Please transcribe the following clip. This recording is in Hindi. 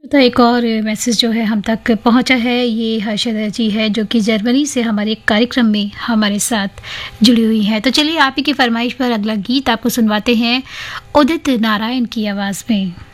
तो एक और मैसेज जो है हम तक पहुंचा है, ये हर्षदा जी है जो कि जर्मनी से हमारे कार्यक्रम में हमारे साथ जुड़ी हुई हैं। तो चलिए आप ही की फरमाइश पर अगला गीत आपको सुनवाते हैं उदित नारायण की आवाज़ में।